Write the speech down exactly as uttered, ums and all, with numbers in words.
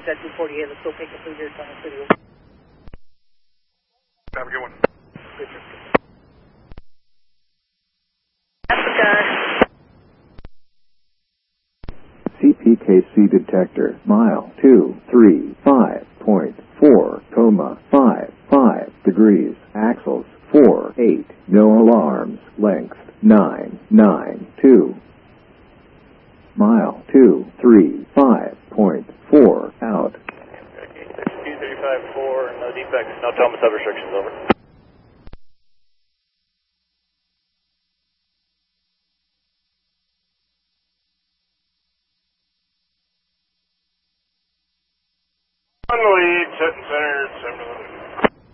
at two forty-eight. Let's go pick up through here, Tunnel City. Have a good one. Good, good, good. Africa. C P K C detector, mile two three five point four, coma five five degrees, axles four eight, no alarms, length nine nine two. Mile two three five point four, out. two three five four, no defects, no Thomas sub restrictions, over.